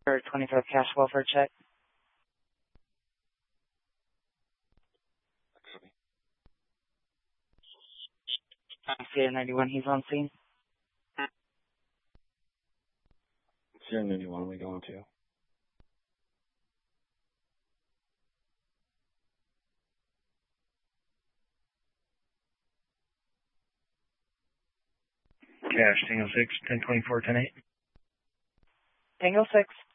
For 25 cash welfare check. Sierra 91, he's on scene. Sierra 91, we going to. Cash, Tango 6, 1024, 108. Tango 6,